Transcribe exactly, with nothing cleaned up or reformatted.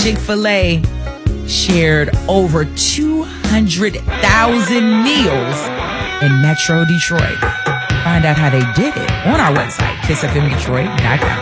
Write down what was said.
Chick-fil-A shared over two hundred thousand meals in Metro Detroit. Find out how they did it on our website, kiss f m detroit dot com.